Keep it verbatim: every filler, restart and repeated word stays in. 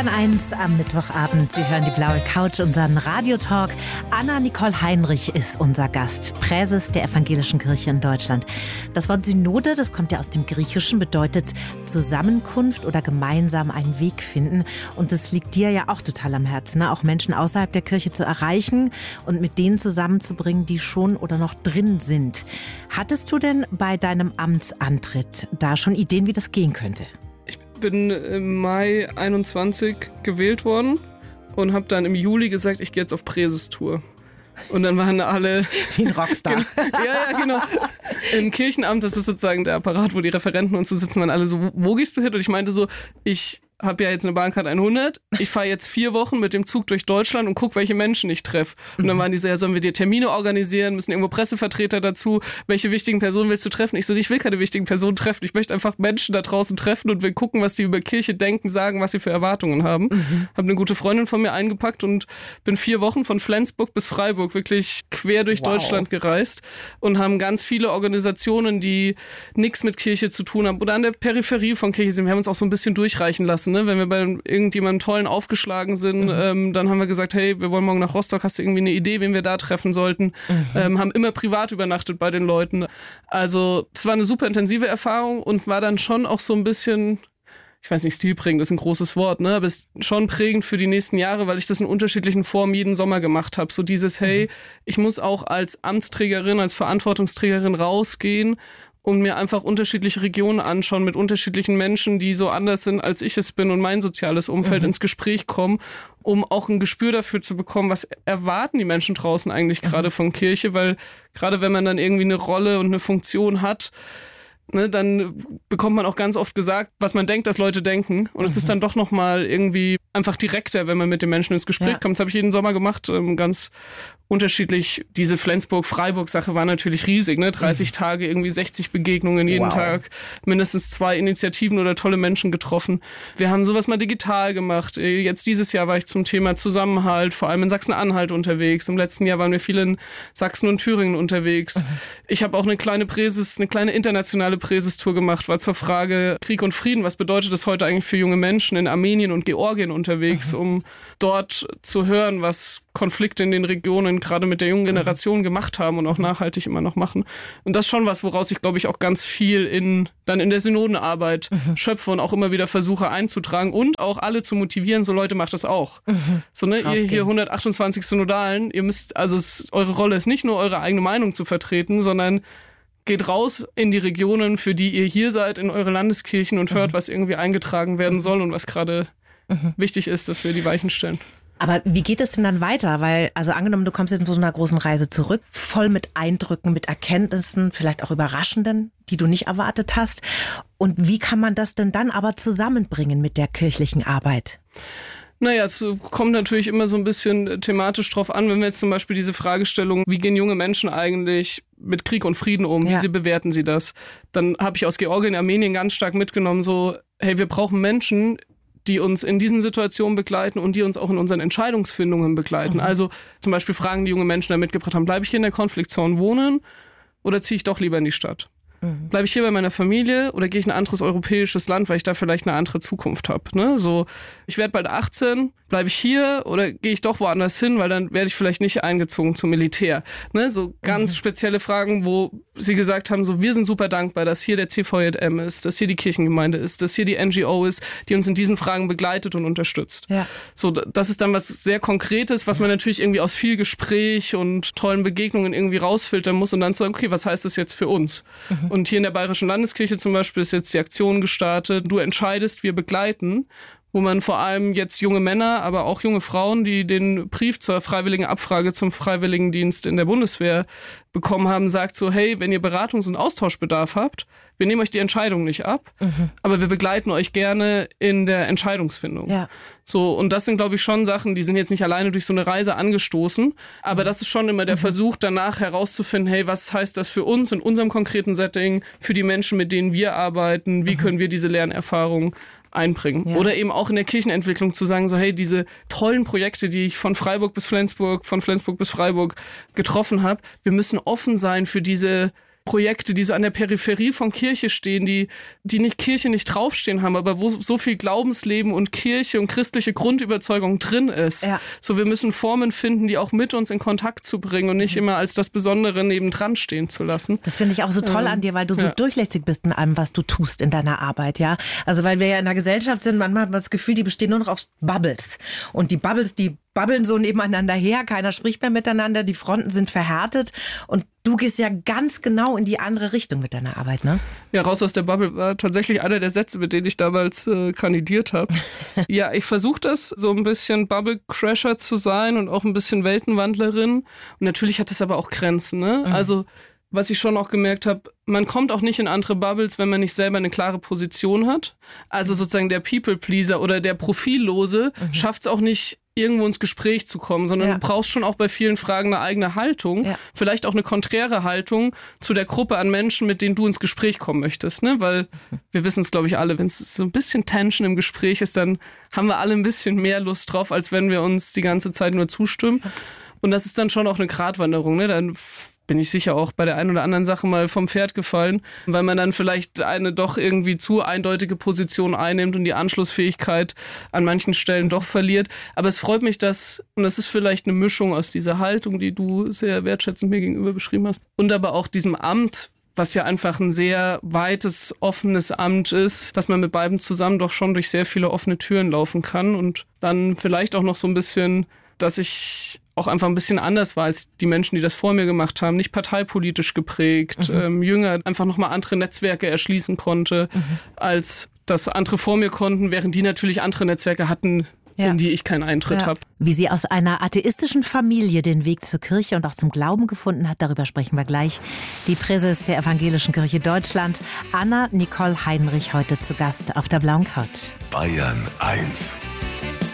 Bayern eins am Mittwochabend. Sie hören die blaue Couch, unseren Radiotalk. Anna-Nicole Heinrich ist unser Gast, Präses der Evangelischen Kirche in Deutschland. Das Wort Synode, das kommt ja aus dem Griechischen, bedeutet Zusammenkunft oder gemeinsam einen Weg finden. Und das liegt dir ja auch total am Herzen, ne? Auch Menschen außerhalb der Kirche zu erreichen und mit denen zusammenzubringen, die schon oder noch drin sind. Hattest du denn bei deinem Amtsantritt da schon Ideen, wie das gehen könnte? Ich bin im Mai einundzwanzig gewählt worden und habe dann im Juli gesagt, ich gehe jetzt auf Präsestour. Und dann waren alle... Wie ein Rockstar. Ja, ja, genau. Im Kirchenamt, das ist sozusagen der Apparat, wo die Referenten und so sitzen, waren alle so, wo gehst du hin? Und ich meinte so, ich habe ja jetzt eine Bahncard hundert, ich fahre jetzt vier Wochen mit dem Zug durch Deutschland und gucke, welche Menschen ich treffe. Und dann waren die so, ja, sollen wir dir Termine organisieren, müssen irgendwo Pressevertreter dazu, welche wichtigen Personen willst du treffen? Ich so, ich will keine wichtigen Personen treffen, ich möchte einfach Menschen da draußen treffen und wir gucken, was die über Kirche denken, sagen, was sie für Erwartungen haben. Mhm. Habe eine gute Freundin von mir eingepackt und bin vier Wochen von Flensburg bis Freiburg wirklich quer durch wow. Deutschland gereist und haben ganz viele Organisationen, die nichts mit Kirche zu tun haben oder an der Peripherie von Kirche sind. Wir haben uns auch so ein bisschen durchreichen lassen. Ne? Wenn wir bei irgendjemandem Tollen aufgeschlagen sind, mhm. ähm, dann haben wir gesagt, hey, wir wollen morgen nach Rostock, hast du irgendwie eine Idee, wen wir da treffen sollten? Mhm. Ähm, haben immer privat übernachtet bei den Leuten. Also es war eine super intensive Erfahrung und war dann schon auch so ein bisschen, ich weiß nicht, stilprägend ist ein großes Wort, ne? Aber es ist schon prägend für die nächsten Jahre, weil ich das in unterschiedlichen Formen jeden Sommer gemacht habe. So dieses, hey, ich muss auch als Amtsträgerin, als Verantwortungsträgerin rausgehen und mir einfach unterschiedliche Regionen anschauen mit unterschiedlichen Menschen, die so anders sind, als ich es bin und mein soziales Umfeld mhm. ins Gespräch kommen, um auch ein Gespür dafür zu bekommen, was erwarten die Menschen draußen eigentlich gerade mhm. von Kirche, weil gerade wenn man dann irgendwie eine Rolle und eine Funktion hat, ne, dann bekommt man auch ganz oft gesagt, was man denkt, dass Leute denken. Und mhm. es ist dann doch nochmal irgendwie einfach direkter, wenn man mit den Menschen ins Gespräch ja. kommt. Das habe ich jeden Sommer gemacht, ganz unterschiedlich. Diese Flensburg-Freiburg-Sache war natürlich riesig, ne? dreißig mhm. Tage, irgendwie sechzig Begegnungen jeden wow. Tag, mindestens zwei Initiativen oder tolle Menschen getroffen. Wir haben sowas mal digital gemacht. Jetzt dieses Jahr war ich zum Thema Zusammenhalt, vor allem in Sachsen-Anhalt unterwegs. Im letzten Jahr waren wir viel in Sachsen und Thüringen unterwegs. Mhm. Ich habe auch eine kleine Präses, eine kleine internationale Präsestour gemacht, war zur Frage Krieg und Frieden. Was bedeutet das heute eigentlich für junge Menschen in Armenien und Georgien unterwegs, mhm. um dort zu hören, was Konflikte in den Regionen gerade mit der jungen Generation gemacht haben und auch nachhaltig immer noch machen. Und das ist schon was, woraus ich, glaube ich, auch ganz viel in dann in der Synodenarbeit mhm. schöpfe und auch immer wieder versuche einzutragen und auch alle zu motivieren, so Leute, macht das auch. Mhm. So, ne, ihr hier hundertachtundzwanzig Synodalen, ihr müsst, also es, eure Rolle ist nicht nur eure eigene Meinung zu vertreten, sondern geht raus in die Regionen, für die ihr hier seid, in eure Landeskirchen und hört, mhm. was irgendwie eingetragen werden soll und was gerade mhm. wichtig ist, dass wir die Weichen stellen. Aber wie geht es denn dann weiter? Weil, also angenommen, du kommst jetzt von so einer großen Reise zurück, voll mit Eindrücken, mit Erkenntnissen, vielleicht auch Überraschenden, die du nicht erwartet hast. Und wie kann man das denn dann aber zusammenbringen mit der kirchlichen Arbeit? Naja, es kommt natürlich immer so ein bisschen thematisch drauf an, wenn wir jetzt zum Beispiel diese Fragestellung, wie gehen junge Menschen eigentlich mit Krieg und Frieden um, ja. wie sie bewerten sie das? Dann habe ich aus Georgien, Armenien ganz stark mitgenommen, so, hey, wir brauchen Menschen, die uns in diesen Situationen begleiten und die uns auch in unseren Entscheidungsfindungen begleiten. Mhm. Also zum Beispiel Fragen, die junge Menschen da mitgebracht haben, bleibe ich hier in der Konfliktzone wohnen oder ziehe ich doch lieber in die Stadt? Mhm. Bleibe ich hier bei meiner Familie oder gehe ich in ein anderes europäisches Land, weil ich da vielleicht eine andere Zukunft habe? Ne? So, ich werde bald achtzehn, bleibe ich hier oder gehe ich doch woanders hin, weil dann werde ich vielleicht nicht eingezogen zum Militär. Ne? So ganz mhm. spezielle Fragen, wo sie gesagt haben, so, wir sind super dankbar, dass hier der C V J M ist, dass hier die Kirchengemeinde ist, dass hier die N G O ist, die uns in diesen Fragen begleitet und unterstützt. Ja. So, das ist dann was sehr Konkretes, was man natürlich irgendwie aus viel Gespräch und tollen Begegnungen irgendwie rausfiltern muss und dann sagen, okay, was heißt das jetzt für uns? Mhm. Und hier in der Bayerischen Landeskirche zum Beispiel ist jetzt die Aktion gestartet, du entscheidest, wir begleiten, wo man vor allem jetzt junge Männer, aber auch junge Frauen, die den Brief zur freiwilligen Abfrage zum Freiwilligendienst in der Bundeswehr bekommen haben, sagt so, hey, wenn ihr Beratungs- und Austauschbedarf habt, wir nehmen euch die Entscheidung nicht ab, mhm. aber wir begleiten euch gerne in der Entscheidungsfindung. Ja. So, und das sind, glaube ich, schon Sachen, die sind jetzt nicht alleine durch so eine Reise angestoßen, aber das ist schon immer der mhm. Versuch, danach herauszufinden, hey, was heißt das für uns in unserem konkreten Setting, für die Menschen, mit denen wir arbeiten, wie mhm. können wir diese Lernerfahrung einbringen. Ja. Oder eben auch in der Kirchenentwicklung zu sagen, so hey, diese tollen Projekte, die ich von Freiburg bis Flensburg, von Flensburg bis Freiburg getroffen habe, wir müssen offen sein für diese Projekte, die so an der Peripherie von Kirche stehen, die, die nicht Kirche nicht draufstehen haben, aber wo so viel Glaubensleben und Kirche und christliche Grundüberzeugung drin ist. Ja. So, wir müssen Formen finden, die auch mit uns in Kontakt zu bringen und nicht mhm. immer als das Besondere nebendran stehen zu lassen. Das finde ich auch so toll ähm, an dir, weil du so ja. durchlässig bist in allem, was du tust in deiner Arbeit, ja. Also weil wir ja in einer Gesellschaft sind, manchmal hat man das Gefühl, die bestehen nur noch aus Bubbles. Und die Bubbles, die babbeln so nebeneinander her, keiner spricht mehr miteinander, die Fronten sind verhärtet und du gehst ja ganz genau in die andere Richtung mit deiner Arbeit, ne? Ja, raus aus der Bubble war tatsächlich einer der Sätze, mit denen ich damals äh, kandidiert habe. Ja, ich versuche das, so ein bisschen Bubble-Crasher zu sein und auch ein bisschen Weltenwandlerin. Und natürlich hat das aber auch Grenzen, ne? Mhm. Also was ich schon auch gemerkt habe, man kommt auch nicht in andere Bubbles, wenn man nicht selber eine klare Position hat. Also sozusagen der People-Pleaser oder der Profillose mhm. schafft es auch nicht, irgendwo ins Gespräch zu kommen, sondern ja. du brauchst schon auch bei vielen Fragen eine eigene Haltung, ja. vielleicht auch eine konträre Haltung zu der Gruppe an Menschen, mit denen du ins Gespräch kommen möchtest. Ne? Weil wir wissen es, glaube ich, alle, wenn es so ein bisschen Tension im Gespräch ist, dann haben wir alle ein bisschen mehr Lust drauf, als wenn wir uns die ganze Zeit nur zustimmen. Und das ist dann schon auch eine Gratwanderung. Ne? Dann bin ich sicher auch bei der einen oder anderen Sache mal vom Pferd gefallen, weil man dann vielleicht eine doch irgendwie zu eindeutige Position einnimmt und die Anschlussfähigkeit an manchen Stellen doch verliert. Aber es freut mich, dass, und das ist vielleicht eine Mischung aus dieser Haltung, die du sehr wertschätzend mir gegenüber beschrieben hast, und aber auch diesem Amt, was ja einfach ein sehr weites, offenes Amt ist, dass man mit beiden zusammen doch schon durch sehr viele offene Türen laufen kann und dann vielleicht auch noch so ein bisschen, dass ich auch einfach ein bisschen anders war als die Menschen, die das vor mir gemacht haben. Nicht parteipolitisch geprägt, mhm. ähm, jünger, einfach nochmal andere Netzwerke erschließen konnte, mhm. als das andere vor mir konnten, während die natürlich andere Netzwerke hatten, ja. in die ich keinen Eintritt ja. habe. Wie sie aus einer atheistischen Familie den Weg zur Kirche und auch zum Glauben gefunden hat, darüber sprechen wir gleich. Die Präses der Evangelischen Kirche Deutschland, Anna Nicole Heinrich, heute zu Gast auf der blauen Couch. Bayern eins.